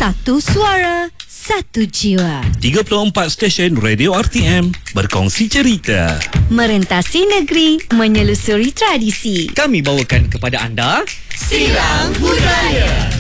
Satu suara, satu jiwa. 34 stesen radio RTM berkongsi cerita. Merentasi negeri, menyelusuri tradisi. Kami bawakan kepada anda Silang Budaya.